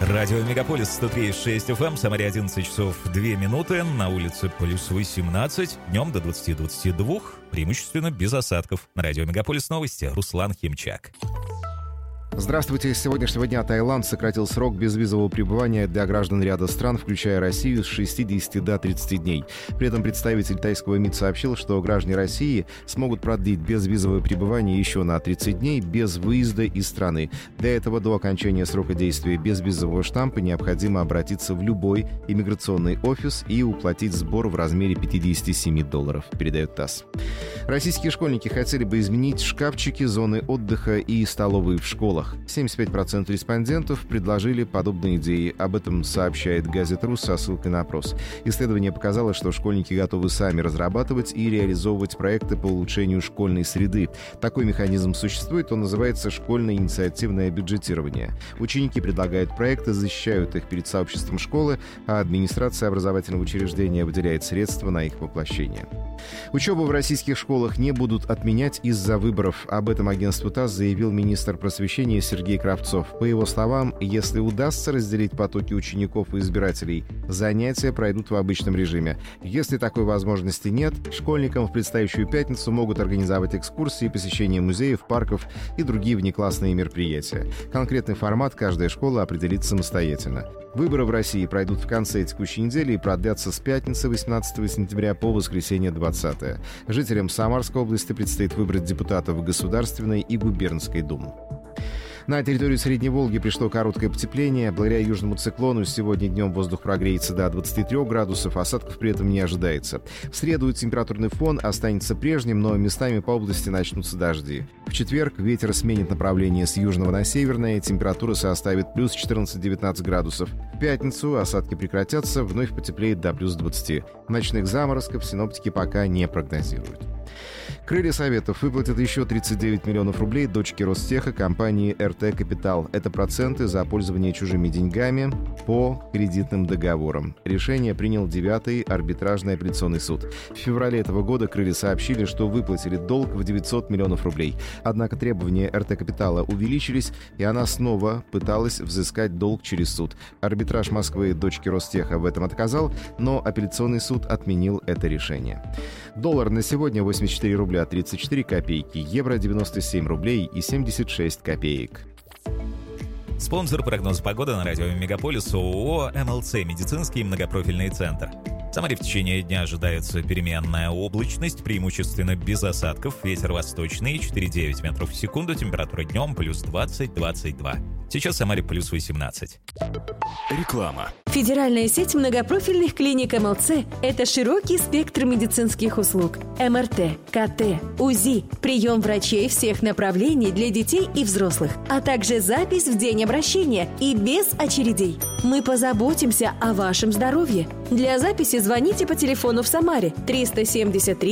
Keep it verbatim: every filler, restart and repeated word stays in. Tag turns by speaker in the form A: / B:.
A: Радио Мегаполис сто три и шесть эф эм, Самаре одиннадцать часов две минуты, на улице плюс восемнадцать, днем до двадцати двадцати двух, преимущественно без осадков. На Радио Мегаполис новости, Руслан Химчак.
B: Здравствуйте. С сегодняшнего дня Таиланд сократил срок безвизового пребывания для граждан ряда стран, включая Россию, с шестидесяти до тридцати дней. При этом представитель тайского МИД сообщил, что граждане России смогут продлить безвизовое пребывание еще на тридцать дней без выезда из страны. Для этого до окончания срока действия безвизового штампа необходимо обратиться в любой иммиграционный офис и уплатить сбор в размере пятьдесят семь долларов, передает ТАСС. Российские школьники хотели бы изменить шкафчики, зоны отдыха и столовые в школах. семьдесят пять процентов респондентов предложили подобные идеи. Об этом сообщает Газета.ру со ссылкой на опрос. Исследование показало, что школьники готовы сами разрабатывать и реализовывать проекты по улучшению школьной среды. Такой механизм существует, он называется «школьное инициативное бюджетирование». Ученики предлагают проекты, защищают их перед сообществом школы, а администрация образовательного учреждения выделяет средства на их воплощение. Учебу в российских школах не будут отменять из-за выборов. Об этом агентству ТАСС заявил министр просвещения Сергей Кравцов. По его словам, если удастся разделить потоки учеников и избирателей, занятия пройдут в обычном режиме. Если такой возможности нет, школьникам в предстоящую пятницу могут организовать экскурсии, посещение музеев, парков и другие внеклассные мероприятия. Конкретный формат каждая школа определит самостоятельно. Выборы в России пройдут в конце текущей недели и продлятся с пятницы восемнадцатого сентября по воскресенье двадцатое. Жителям Самарской области предстоит выбрать депутатов в Государственной и Губернской думы. На территорию Средней Волги пришло короткое потепление. Благодаря южному циклону сегодня днем воздух прогреется до двадцати трёх градусов, осадков при этом не ожидается. В среду температурный фон останется прежним, но местами по области начнутся дожди. В четверг ветер сменит направление с южного на северное, температура составит плюс четырнадцать-девятнадцать градусов. В пятницу осадки прекратятся, вновь потеплеет до плюс двадцати. Ночных заморозков синоптики пока не прогнозируют. Крылья Советов выплатят еще тридцать девять миллионов рублей дочке Ростеха компании эр тэ Капитал. Это проценты за пользование чужими деньгами по кредитным договорам. Решение принял девятый арбитражный апелляционный суд. В феврале этого года Крылья сообщили, что выплатили долг в девятьсот миллионов рублей. Однако требования эр тэ Капитала увеличились, и она снова пыталась взыскать долг через суд. Арбитраж Москвы дочке Ростеха в этом отказал, но апелляционный суд отменил это решение. Доллар на сегодня восемьдесят четыре рубля тридцать четыре копейки, евро девяносто семь рублей и семьдесят шесть копеек.
A: Спонсор прогноза погоды на радио Мегаполис ООО эм эл цэ «Медицинский многопрофильный центр». В Самаре в течение дня ожидается переменная облачность, преимущественно без осадков, ветер восточный четыре и девять метров в секунду, температура днем плюс двадцать - двадцать два. Сейчас в Самаре плюс восемнадцать.
C: Реклама.
D: Федеральная сеть многопрофильных клиник эм эл цэ – это широкий спектр медицинских услуг. эм эр тэ, ка тэ, УЗИ, прием врачей всех направлений для детей и взрослых, а также запись в день обращения и без очередей. Мы позаботимся о вашем здоровье. Для записи звоните по телефону в Самаре триста семьдесят три